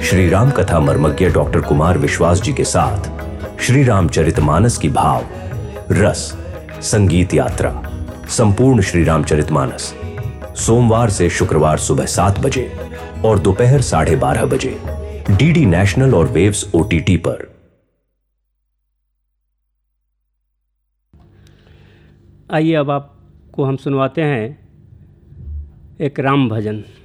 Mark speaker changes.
Speaker 1: श्री राम कथा मर्मज्ञ डॉक्टर कुमार विश्वास जी के साथ श्री रामचरितमानस की भाव, रस, संगीत यात्रा, संपूर्ण श्री रामचरितमानस सोमवार से शुक्रवार सुबह 7 बजे और दोपहर 12:30 बजे डीडी नेशनल और वेव्स OTT पर।
Speaker 2: आइए अब आपको हम सुनवाते हैं एक राम भजन।